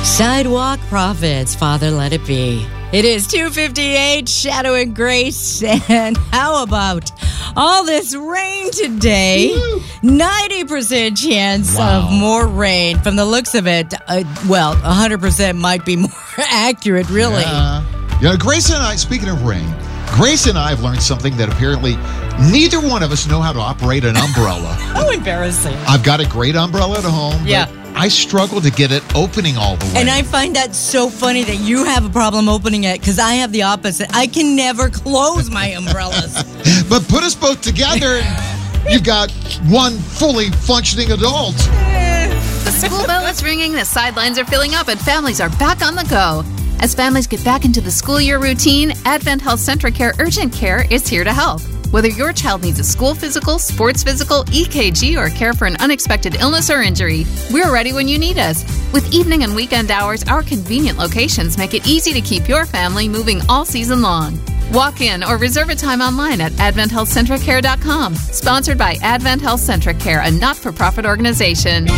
Sidewalk Prophets, Father, let it be. It is 2:58, Shadow and Grace, and how about all this rain today? Woo. 90% chance of more rain. From the looks of it, 100% might be more accurate, really. Yeah. Grace and I, speaking of rain, Grace and I have learned something that apparently neither one of us know how to operate an umbrella. How embarrassing. I've got a great umbrella at home. Yeah. But I struggle to get it opening all the way. And I find that so funny that you have a problem opening it because I have the opposite. I can never close my umbrellas. But put us both together and you've got one fully functioning adult. The school bell is ringing, the sidelines are filling up, and families are back on the go. As families get back into the school year routine, Advent Health Centracare Urgent Care is here to help. Whether your child needs a school physical, sports physical, EKG, or care for an unexpected illness or injury, we're ready when you need us. With evening and weekend hours, our convenient locations make it easy to keep your family moving all season long. Walk in or reserve a time online at AdventHealthCentricare.com. Sponsored by Advent Health Centracare, a not-for-profit organization.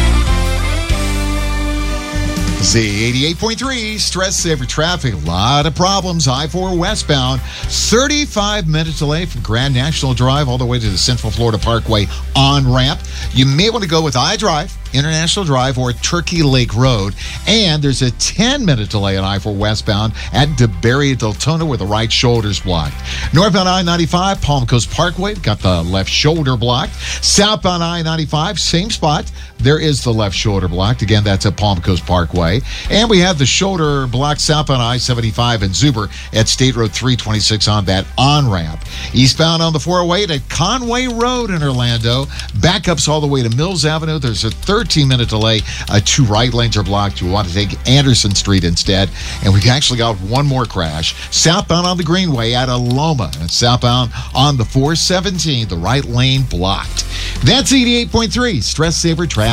Z88.3, stress saver traffic. A lot of problems. I-4 westbound. 35-minute delay from Grand National Drive all the way to the Central Florida Parkway on-ramp. You may want to go with I-Drive, International Drive, or Turkey Lake Road. And there's a 10-minute delay on I-4 westbound at DeBerry Deltona where the right shoulder's blocked. Northbound I-95, Palm Coast Parkway, got the left shoulder blocked. Southbound I-95, same spot. There is the left shoulder blocked. Again, that's at Palm Coast Parkway. And we have the shoulder blocked southbound I-75 and Zuber at State Road 326 on that on-ramp. Eastbound on the 408 at Conway Road in Orlando. Backups all the way to Mills Avenue. There's a 13-minute delay. 2 right lanes are blocked. You want to take Anderson Street instead. And we've actually got one more crash. Southbound on the Greenway at Aloma. And southbound on the 417, the right lane blocked. That's 88.3, Stress Saver Traffic.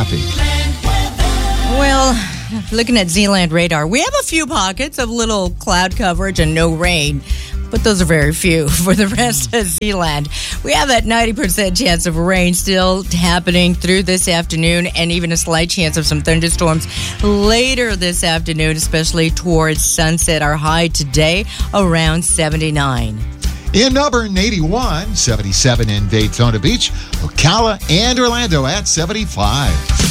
Well, looking at Zealand radar, we have a few pockets of little cloud coverage and no rain, but those are very few. For the rest of Zealand, we have that 90% chance of rain still happening through this afternoon and even a slight chance of some thunderstorms later this afternoon, especially towards sunset. Our high today around 79. In Melbourne, 81, 77 in Daytona Beach, Ocala and Orlando at 75.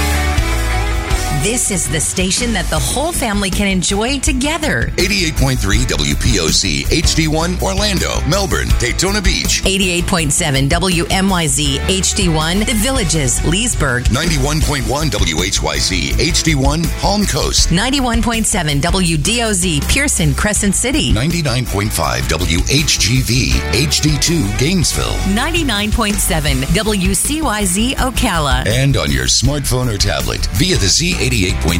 This is the station that the whole family can enjoy together. 88.3 WPOC HD1 Orlando, Melbourne, Daytona Beach. 88.7 WMYZ HD1 The Villages, Leesburg. 91.1 WHYZ HD1 Palm Coast. 91.7 WDOZ Pearson, Crescent City. 99.5 WHGV HD2 Gainesville. 99.7 WCYZ Ocala. And on your smartphone or tablet via the Z88.3